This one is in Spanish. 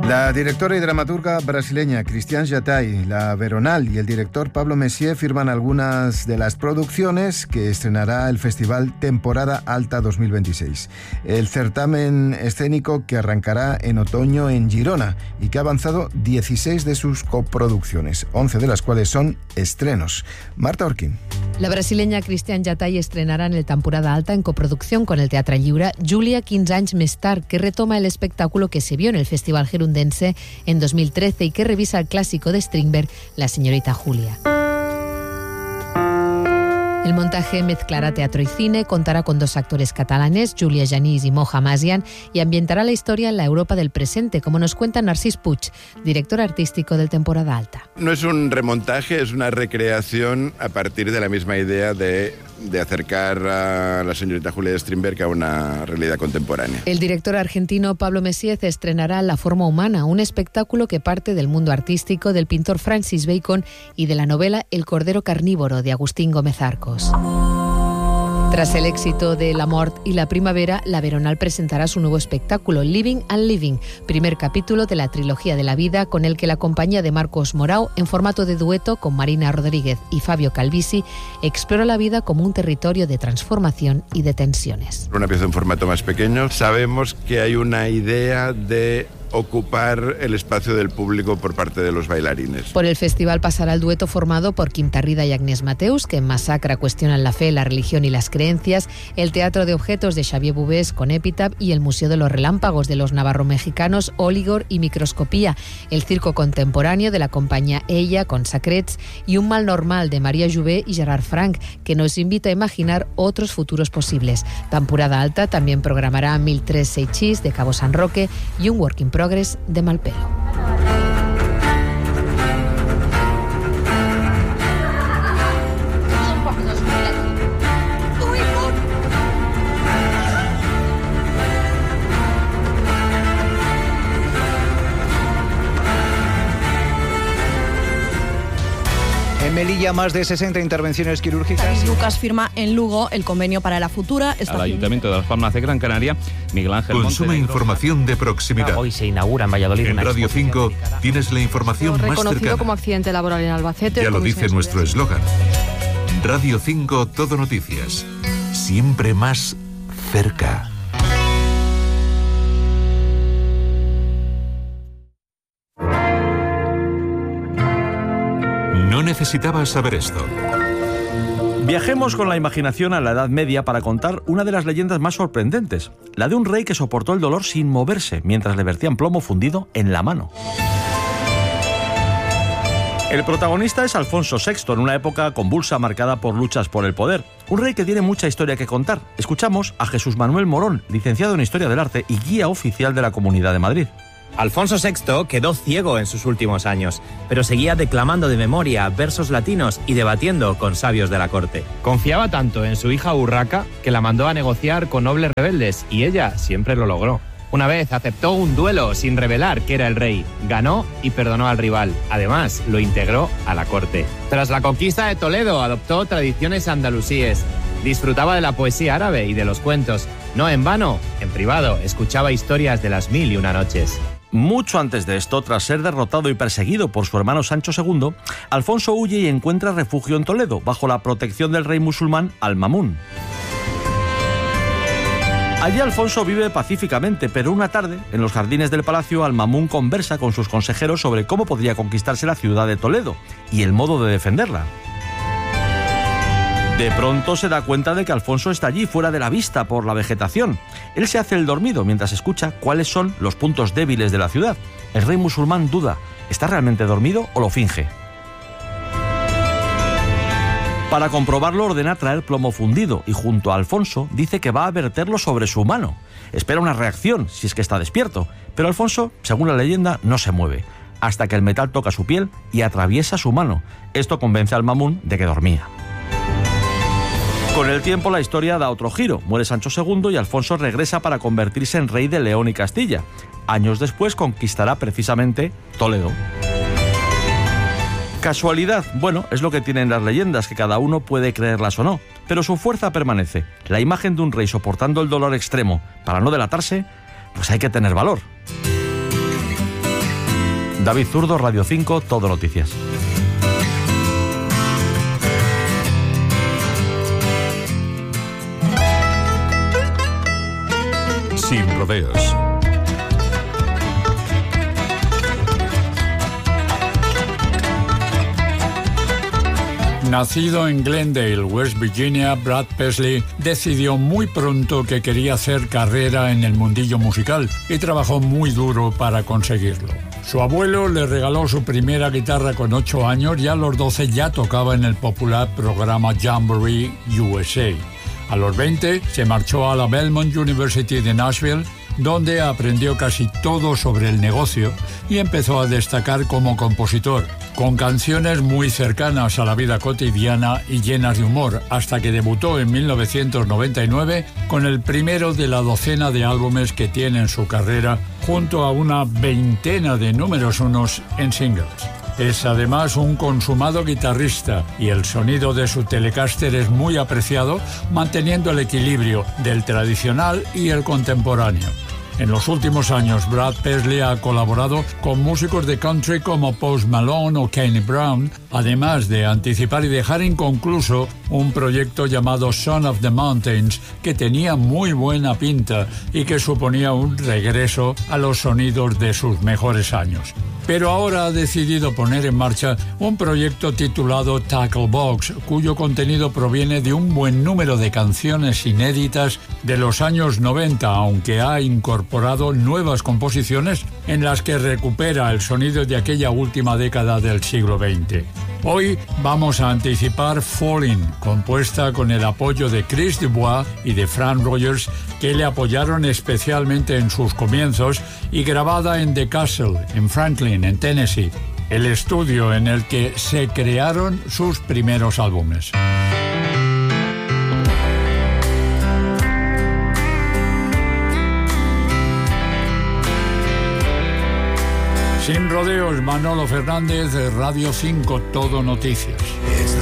La directora y dramaturga brasileña Cristiane Yatay, la Veronal y el director Pablo Messier firman algunas de las producciones que estrenará el Festival Temporada Alta 2026. El certamen escénico que arrancará en otoño en Girona y que ha avanzado 16 de sus coproducciones, 11 de las cuales son estrenos. Marta Orquín. La brasileña Cristiane Yatay estrenará en el Temporada Alta en coproducción con el Teatre Lliure Júlia 15 anys més tard, que retoma el espectáculo que se vio en el Festival Gerundense en 2013 y que revisa el clásico de Strindberg, La señorita Julia. El montaje mezclará teatro y cine, contará con 2 actores catalanes, Júlia Genís y Moja Masian, y ambientará la historia en la Europa del presente, como nos cuenta Narcís Puig, director artístico del Temporada Alta. No es un remontaje, es una recreación a partir de la misma idea de acercar a la señorita Julia de Strindberg a una realidad contemporánea. El director argentino Pablo Messier estrenará La forma humana, un espectáculo que parte del mundo artístico del pintor Francis Bacon y de la novela El cordero carnívoro de Agustín Gómez Arcos. Tras el éxito de La mort y la primavera, la Veronal presentará su nuevo espectáculo, Living and Living, primer capítulo de la trilogía de la vida, con el que la compañía de Marcos Morau, en formato de dueto con Marina Rodríguez y Fabio Calvisi, explora la vida como un territorio de transformación y de tensiones. Una pieza en formato más pequeño. Sabemos que hay una idea de ocupar el espacio del público por parte de los bailarines. Por el festival pasará el dueto formado por Quim Tarrida y Agnès Mateus, que en Masacra cuestionan la fe, la religión y las creencias, el Teatro de Objetos de Xavier Bubés con Epitaph y el Museo de los Relámpagos de los navarro-mexicanos Oligor y Microscopía, el Circo Contemporáneo de la compañía Ella con Sacrets y Un mal normal de María Jouvet y Gerard Frank, que nos invita a imaginar otros futuros posibles. Temporada Alta también programará 1003 Seichís de Cabo San Roque y un Work in Progress de Malpelo. En Melilla, más de 60 intervenciones quirúrgicas. Lucas firma en Lugo el convenio para la futura estación. Al Ayuntamiento de Las Palmas de Gran Canaria, Miguel Ángel Consume información de proximidad. Hoy se inaugura en Valladolid. En Radio 5 tienes la información más cercana. Reconocido como accidente laboral en Albacete. Ya lo dice nuestro eslogan. Radio 5 Todo Noticias. Siempre más cerca. No necesitabas saber esto. Viajemos con la imaginación a la Edad Media para contar una de las leyendas más sorprendentes, la de un rey que soportó el dolor sin moverse mientras le vertían plomo fundido en la mano. El protagonista es Alfonso VI, en una época convulsa marcada por luchas por el poder. Un rey que tiene mucha historia que contar. Escuchamos a Jesús Manuel Morón, licenciado en Historia del Arte y guía oficial de la Comunidad de Madrid. Alfonso VI quedó ciego en sus últimos años, pero seguía declamando de memoria versos latinos y debatiendo con sabios de la corte. Confiaba tanto en su hija Urraca que la mandó a negociar con nobles rebeldes y ella siempre lo logró. Una vez aceptó un duelo sin revelar que era el rey, ganó y perdonó al rival. Además, lo integró a la corte. Tras la conquista de Toledo, adoptó tradiciones andalusíes. Disfrutaba de la poesía árabe y de los cuentos. No en vano, en privado, escuchaba historias de las 1001 noches. Mucho antes de esto, tras ser derrotado y perseguido por su hermano Sancho II, Alfonso huye y encuentra refugio en Toledo, bajo la protección del rey musulmán Al-Mamún. Allí Alfonso vive pacíficamente, pero una tarde, en los jardines del palacio, Al-Mamún conversa con sus consejeros sobre cómo podría conquistarse la ciudad de Toledo y el modo de defenderla. De pronto se da cuenta de que Alfonso está allí, fuera de la vista por la vegetación. Él se hace el dormido mientras escucha cuáles son los puntos débiles de la ciudad. El rey musulmán duda, ¿está realmente dormido o lo finge? Para comprobarlo ordena traer plomo fundido y junto a Alfonso dice que va a verterlo sobre su mano. Espera una reacción si es que está despierto, pero Alfonso, según la leyenda, no se mueve, hasta que el metal toca su piel y atraviesa su mano. Esto convence al Mamún de que dormía. Con el tiempo la historia da otro giro. Muere Sancho II y Alfonso regresa para convertirse en rey de León y Castilla. Años después conquistará precisamente Toledo. ¿Casualidad? Bueno, es lo que tienen las leyendas, que cada uno puede creerlas o no. Pero su fuerza permanece. La imagen de un rey soportando el dolor extremo para no delatarse, pues hay que tener valor. David Zurdo, Radio 5, Todo Noticias. Sin rodeos. Nacido en Glendale, West Virginia, Brad Paisley decidió muy pronto que quería hacer carrera en el mundillo musical y trabajó muy duro para conseguirlo. Su abuelo le regaló su primera guitarra con 8 años y a los 12 ya tocaba en el popular programa Jamboree USA. A los 20 se marchó a la Belmont University de Nashville, donde aprendió casi todo sobre el negocio y empezó a destacar como compositor, con canciones muy cercanas a la vida cotidiana y llenas de humor, hasta que debutó en 1999 con el primero de la docena de álbumes que tiene en su carrera, junto a una veintena de números unos en singles. Es además un consumado guitarrista y el sonido de su Telecaster es muy apreciado, manteniendo el equilibrio del tradicional y el contemporáneo. En los últimos años, Brad Paisley ha colaborado con músicos de country como Post Malone o Kenny Brown, además de anticipar y dejar inconcluso un proyecto llamado Son of the Mountains, que tenía muy buena pinta y que suponía un regreso a los sonidos de sus mejores años. Pero ahora ha decidido poner en marcha un proyecto titulado Tackle Box, cuyo contenido proviene de un buen número de canciones inéditas de los años 90, aunque ha incorporado nuevas composiciones en las que recupera el sonido de aquella última década del siglo XX. Hoy vamos a anticipar Falling, compuesta con el apoyo de Chris Dubois y de Fran Rogers, que le apoyaron especialmente en sus comienzos, y grabada en The Castle, en Franklin, en Tennessee, el estudio en el que se crearon sus primeros álbumes. Sin rodeos, Manolo Fernández, de Radio 5, Todo Noticias.